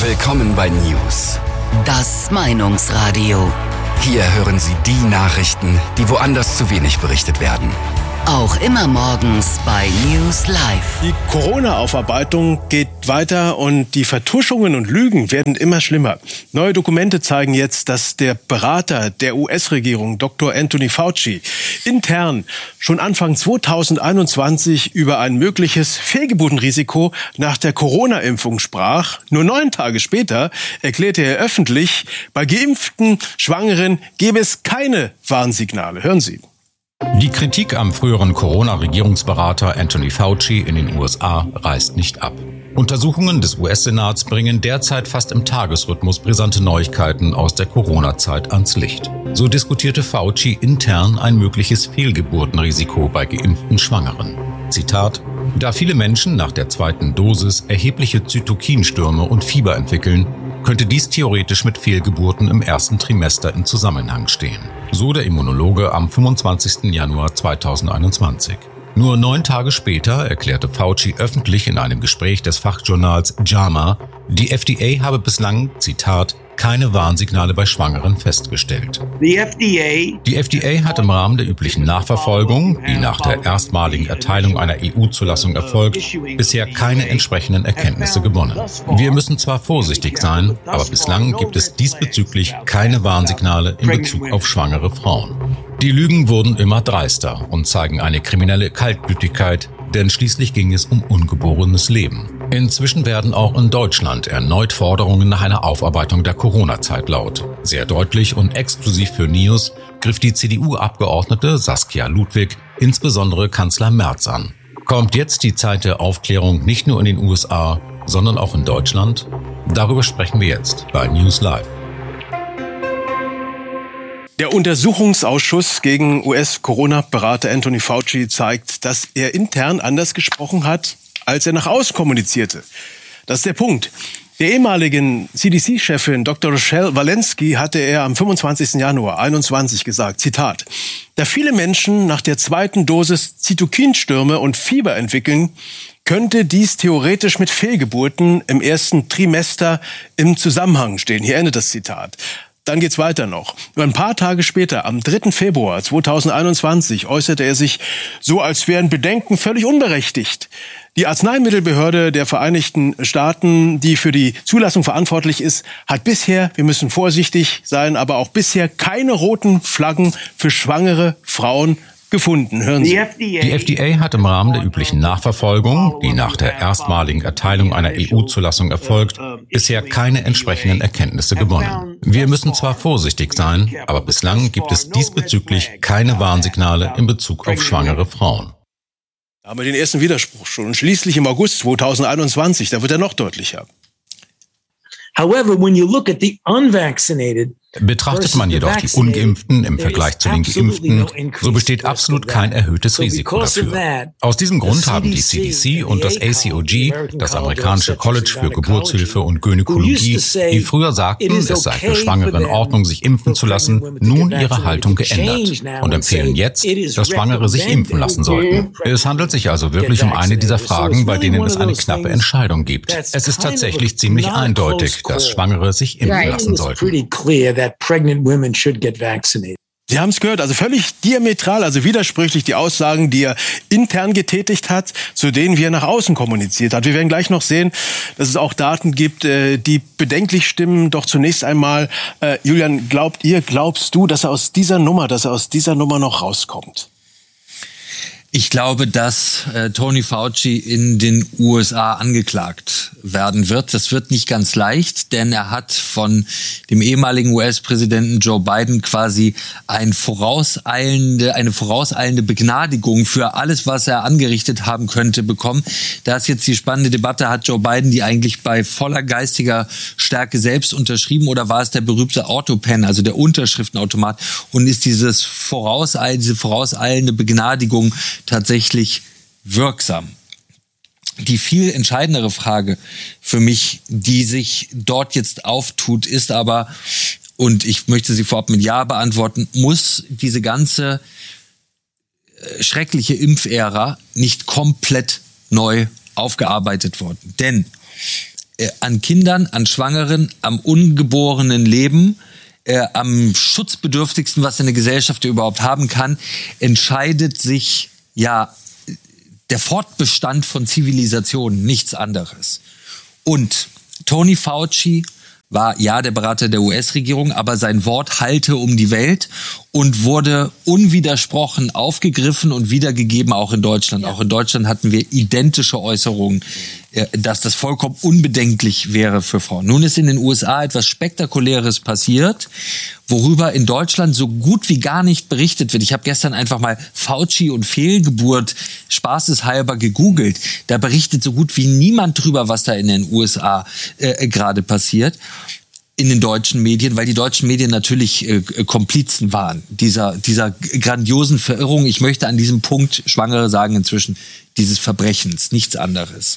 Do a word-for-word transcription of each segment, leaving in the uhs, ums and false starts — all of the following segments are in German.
Willkommen bei News. Das Meinungsradio. Hier hören Sie die Nachrichten, die woanders zu wenig berichtet werden. Auch immer morgens bei News Live. Die Corona-Aufarbeitung geht weiter und die Vertuschungen und Lügen werden immer schlimmer. Neue Dokumente zeigen jetzt, dass der Berater der U S-Regierung, Doktor Anthony Fauci, intern schon Anfang zweitausendeinundzwanzig über ein mögliches Fehlgeburtenrisiko nach der Corona-Impfung sprach. Nur neun Tage später erklärte er öffentlich, bei geimpften Schwangeren gebe es keine Warnsignale. Hören Sie. Die Kritik am früheren Corona-Regierungsberater Anthony Fauci in den U S A reißt nicht ab. Untersuchungen des U S-Senats bringen derzeit fast im Tagesrhythmus brisante Neuigkeiten aus der Corona-Zeit ans Licht. So diskutierte Fauci intern ein mögliches Fehlgeburtenrisiko bei geimpften Schwangeren. Zitat: Da viele Menschen nach der zweiten Dosis erhebliche Zytokinstürme und Fieber entwickeln, könnte dies theoretisch mit Fehlgeburten im ersten Trimester in Zusammenhang stehen. So der Immunologe am fünfundzwanzigsten Januar zweitausendeinundzwanzig. Nur neun Tage später erklärte Fauci öffentlich in einem Gespräch des Fachjournals JAMA, die F D A habe bislang, Zitat, keine Warnsignale bei Schwangeren festgestellt. Die F D A hat im Rahmen der üblichen Nachverfolgung, die nach der erstmaligen Erteilung einer E U-Zulassung erfolgt, bisher keine entsprechenden Erkenntnisse gewonnen. Wir müssen zwar vorsichtig sein, aber bislang gibt es diesbezüglich keine Warnsignale in Bezug auf schwangere Frauen. Die Lügen wurden immer dreister und zeigen eine kriminelle Kaltblütigkeit, denn schließlich ging es um ungeborenes Leben. Inzwischen werden auch in Deutschland erneut Forderungen nach einer Aufarbeitung der Corona-Zeit laut. Sehr deutlich und exklusiv für News griff die C D U-Abgeordnete Saskia Ludwig insbesondere Kanzler Merz an. Kommt jetzt die Zeit der Aufklärung nicht nur in den U S A, sondern auch in Deutschland? Darüber sprechen wir jetzt bei News Live. Der Untersuchungsausschuss gegen U S-Corona-Berater Anthony Fauci zeigt, dass er intern anders gesprochen hat, als er nach außen kommunizierte. Das ist der Punkt. Der ehemaligen C D C-Chefin Doktor Rochelle Walensky hatte er am fünfundzwanzigsten Januar einundzwanzig gesagt, Zitat: Da viele Menschen nach der zweiten Dosis Zytokinstürme und Fieber entwickeln, könnte dies theoretisch mit Fehlgeburten im ersten Trimester im Zusammenhang stehen. Hier endet das Zitat. Dann geht's weiter noch. Nur ein paar Tage später, am dritten Februar zweitausendeinundzwanzig, äußerte er sich so, als wären Bedenken völlig unberechtigt. Die Arzneimittelbehörde der Vereinigten Staaten, die für die Zulassung verantwortlich ist, hat bisher, wir müssen vorsichtig sein, aber auch bisher keine roten Flaggen für schwangere Frauen gefunden. Hören Sie. Die F D A hat im Rahmen der üblichen Nachverfolgung, die nach der erstmaligen Erteilung einer E U-Zulassung erfolgt, bisher keine entsprechenden Erkenntnisse gewonnen. Wir müssen zwar vorsichtig sein, aber bislang gibt es diesbezüglich keine Warnsignale in Bezug auf schwangere Frauen. Da haben wir den ersten Widerspruch schon. Und schließlich im August zweitausendeinundzwanzig, da wird er noch deutlicher. However, when you look at the unvaccinated, betrachtet man jedoch die Ungeimpften im Vergleich zu den Geimpften, so besteht absolut kein erhöhtes Risiko dafür. Aus diesem Grund haben die C D C und das A C O G, das amerikanische College für Geburtshilfe und Gynäkologie, die früher sagten, es sei für Schwangere in Ordnung, sich impfen zu lassen, nun ihre Haltung geändert und empfehlen jetzt, dass Schwangere sich impfen lassen sollten. Es handelt sich also wirklich um eine dieser Fragen, bei denen es eine knappe Entscheidung gibt. Es ist tatsächlich ziemlich eindeutig, dass Schwangere sich impfen lassen sollten. that pregnant women should get vaccinated. Sie haben es gehört, also völlig diametral, also widersprüchlich die Aussagen, die er intern getätigt hat, zu denen wie er nach außen kommuniziert hat. Wir werden gleich noch sehen, dass es auch Daten gibt, die bedenklich stimmen. Doch zunächst einmal, äh, Julian, glaubt ihr, glaubst du, dass er aus dieser Nummer, dass er aus dieser Nummer noch rauskommt? Ich glaube, dass äh, Tony Fauci in den U S A angeklagt werden wird. Das wird nicht ganz leicht, denn er hat von dem ehemaligen U S-Präsidenten Joe Biden quasi ein vorauseilende, eine vorauseilende Begnadigung für alles, was er angerichtet haben könnte, bekommen. Da ist jetzt die spannende Debatte, hat Joe Biden die eigentlich bei voller geistiger Stärke selbst unterschrieben oder war es der berühmte Autopen, also der Unterschriftenautomat, und ist dieses vorauseilende, diese vorauseilende Begnadigung tatsächlich wirksam? Die viel entscheidendere Frage für mich, die sich dort jetzt auftut, ist aber, und ich möchte sie vorab mit Ja beantworten, muss diese ganze schreckliche Impfära nicht komplett neu aufgearbeitet worden? Denn äh, an Kindern, an Schwangeren, am ungeborenen Leben, äh, am schutzbedürftigsten, was eine Gesellschaft überhaupt haben kann, entscheidet sich ja der Fortbestand von Zivilisationen, nichts anderes. Und Tony Fauci war ja der Berater der U S-Regierung, aber sein Wort hallte um die Welt und wurde unwidersprochen aufgegriffen und wiedergegeben, auch in Deutschland. Ja. Auch in Deutschland hatten wir identische Äußerungen, dass das vollkommen unbedenklich wäre für Frauen. Nun ist in den U S A etwas Spektakuläres passiert, worüber in Deutschland so gut wie gar nicht berichtet wird. Ich habe gestern einfach mal Fauci und Fehlgeburt spaßeshalber gegoogelt. Da berichtet so gut wie niemand drüber, was da in den U S A äh, gerade passiert. In den deutschen Medien, weil die deutschen Medien natürlich äh, Komplizen waren dieser dieser grandiosen Verirrung. Ich möchte an diesem Punkt, Schwangere sagen inzwischen, dieses Verbrechens, nichts anderes.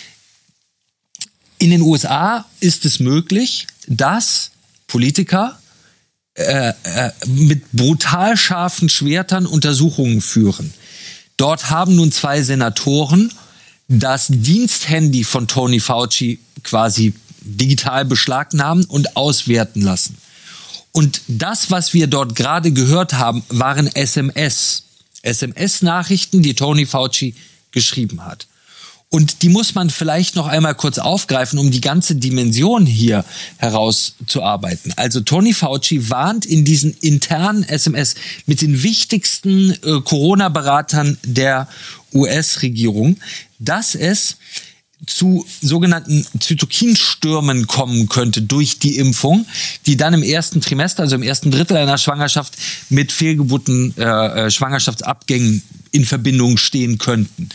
In den U S A ist es möglich, dass Politiker äh, äh, mit brutal scharfen Schwertern Untersuchungen führen. Dort haben nun zwei Senatoren das Diensthandy von Tony Fauci quasi digital beschlagnahmen und auswerten lassen. Und das, was wir dort gerade gehört haben, waren S M S. S M S-Nachrichten, die Tony Fauci geschrieben hat. Und die muss man vielleicht noch einmal kurz aufgreifen, um die ganze Dimension hier herauszuarbeiten. Also Tony Fauci warnt in diesen internen S M S mit den wichtigsten äh, Corona-Beratern der U S-Regierung, dass es zu sogenannten Zytokinstürmen kommen könnte durch die Impfung, die dann im ersten Trimester, also im ersten Drittel einer Schwangerschaft mit Fehlgeburten, äh, Schwangerschaftsabgängen in Verbindung stehen könnten.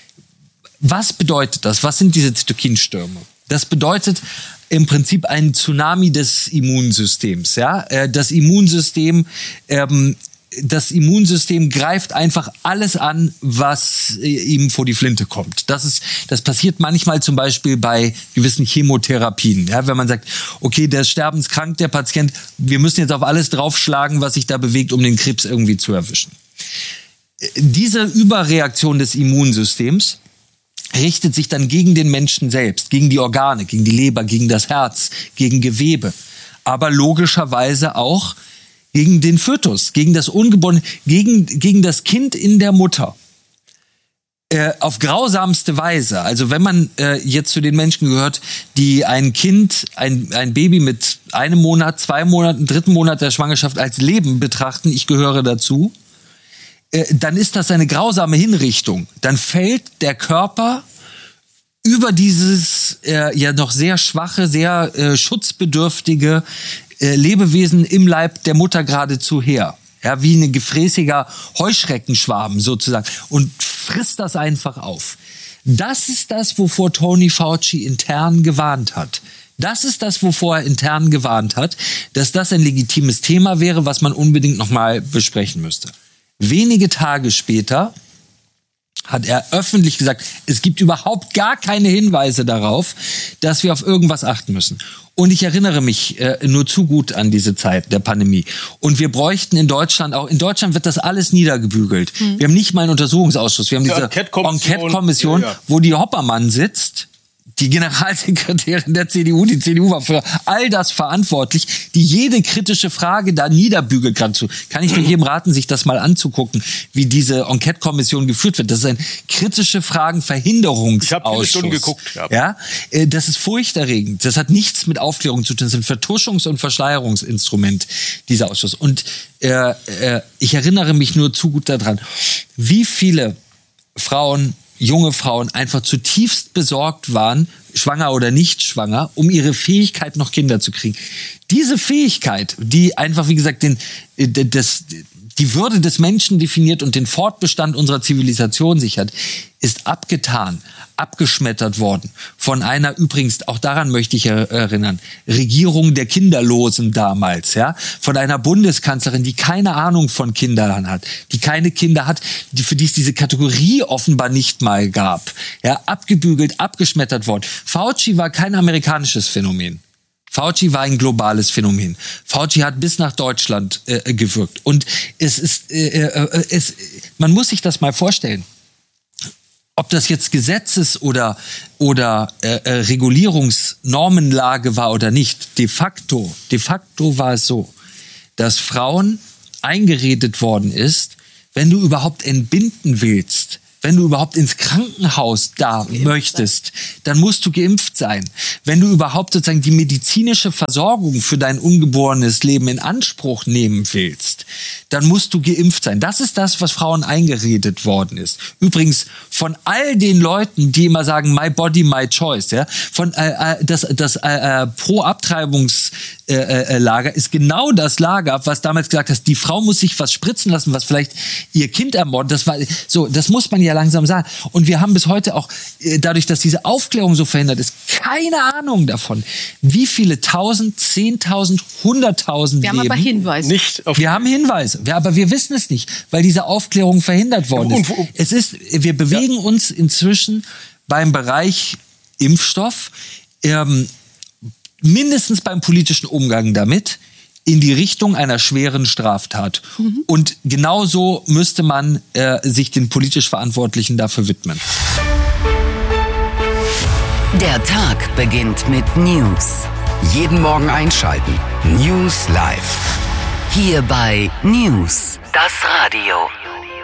Was bedeutet das? Was sind diese Zytokinstürme? Das bedeutet im Prinzip einen Tsunami des Immunsystems. Ja? Das Immunsystem ähm, Das Immunsystem greift einfach alles an, was ihm vor die Flinte kommt. Das ist, das passiert manchmal zum Beispiel bei gewissen Chemotherapien. Ja, wenn man sagt, okay, der ist sterbenskrank, der Patient, wir müssen jetzt auf alles draufschlagen, was sich da bewegt, um den Krebs irgendwie zu erwischen. Diese Überreaktion des Immunsystems richtet sich dann gegen den Menschen selbst, gegen die Organe, gegen die Leber, gegen das Herz, gegen Gewebe. Aber logischerweise auch gegen den Fötus, gegen das Ungeborene, gegen, gegen das Kind in der Mutter. Äh, auf grausamste Weise. Also wenn man äh, jetzt zu den Menschen gehört, die ein Kind, ein, ein Baby mit einem Monat, zwei Monaten, dritten Monat der Schwangerschaft als Leben betrachten, ich gehöre dazu, äh, dann ist das eine grausame Hinrichtung. Dann fällt der Körper über dieses äh, ja noch sehr schwache, sehr äh, schutzbedürftige Lebewesen im Leib der Mutter geradezu her. Ja, wie ein gefräßiger Heuschreckenschwarm sozusagen. Und frisst das einfach auf. Das ist das, wovor Tony Fauci intern gewarnt hat. Das ist das, wovor er intern gewarnt hat, dass das ein legitimes Thema wäre, was man unbedingt nochmal besprechen müsste. Wenige Tage später hat er öffentlich gesagt, es gibt überhaupt gar keine Hinweise darauf, dass wir auf irgendwas achten müssen. Und ich erinnere mich äh, nur zu gut an diese Zeit der Pandemie. Und wir bräuchten in Deutschland auch, in Deutschland wird das alles niedergebügelt. Mhm. Wir haben nicht mal einen Untersuchungsausschuss. Wir haben diese Enquete-Kommission, ja, ja. wo die Hoppermann sitzt, die Generalsekretärin der C D U, die C D U war für all das verantwortlich, die jede kritische Frage da niederbügelt geradezu. Kann ich nur jedem raten, sich das mal anzugucken, wie diese Enquete-Kommission geführt wird. Das ist ein kritische Fragen-Verhinderungsausschuss. Ich habe viele Stunden geguckt. Ja. ja, das ist furchterregend. Das hat nichts mit Aufklärung zu tun. Das ist ein Vertuschungs- und Verschleierungsinstrument, dieser Ausschuss. Und äh, äh, ich erinnere mich nur zu gut daran, wie viele Frauen, junge Frauen einfach zutiefst besorgt waren, schwanger oder nicht schwanger, um ihre Fähigkeit, noch Kinder zu kriegen. Diese Fähigkeit, die einfach, wie gesagt, den, das, die Würde des Menschen definiert und den Fortbestand unserer Zivilisation sichert, ist abgetan, abgeschmettert worden von einer, übrigens, auch daran möchte ich erinnern, Regierung der Kinderlosen damals, ja, von einer Bundeskanzlerin, die keine Ahnung von Kindern hat, die keine Kinder hat, die, für die es diese Kategorie offenbar nicht mal gab, ja, abgebügelt, abgeschmettert worden. Fauci war kein amerikanisches Phänomen. Fauci war ein globales Phänomen. Fauci hat bis nach Deutschland äh, gewirkt. Und es ist, äh, äh, es, man muss sich das mal vorstellen. ob das jetzt Gesetzes- oder, oder äh, äh, Regulierungsnormenlage war oder nicht, de facto, de facto war es so, dass Frauen eingeredet worden ist, wenn du überhaupt entbinden willst, wenn du überhaupt ins Krankenhaus da möchtest, dann musst du geimpft sein. Wenn du überhaupt sozusagen die medizinische Versorgung für dein ungeborenes Leben in Anspruch nehmen willst, dann musst du geimpft sein. Das ist das, was Frauen eingeredet worden ist. Übrigens von all den Leuten, die immer sagen, my body, my choice, ja, von äh, das, das äh, Pro-Abtreibungs-Lager ist genau das Lager, was damals gesagt hat, die Frau muss sich was spritzen lassen, was vielleicht ihr Kind ermordet. Das war so, das muss man ja langsam sagen. Und wir haben bis heute auch, dadurch, dass diese Aufklärung so verhindert ist, keine Ahnung davon, wie viele tausend, zehntausend, hunderttausend Wir Leben. haben aber Hinweise. Nicht auf Wir haben Hinweise, wir, aber wir wissen es nicht, weil diese Aufklärung verhindert worden ist. Es ist, wir bewegen ja. uns inzwischen beim Bereich Impfstoff, ähm, mindestens beim politischen Umgang damit, in die Richtung einer schweren Straftat. Mhm. Und genauso müsste man äh, sich den politisch Verantwortlichen dafür widmen. Der Tag beginnt mit News. Jeden Morgen einschalten. News Live. Hier bei News, das Radio.